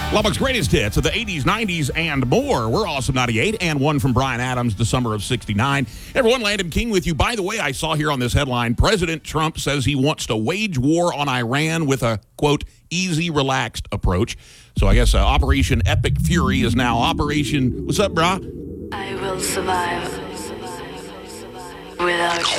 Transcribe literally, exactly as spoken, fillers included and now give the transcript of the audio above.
Lubbock's greatest hits of the eighties, nineties, and more. We're Awesome ninety-eight, and one from Bryan Adams, the summer of sixty-nine. Everyone, Landon King with you. By the way, I saw here on this headline, President Trump says he wants to wage war on Iran with a, quote, easy, relaxed approach. So I guess uh, Operation Epic Fury is now Operation, what's up, brah? I will survive without you.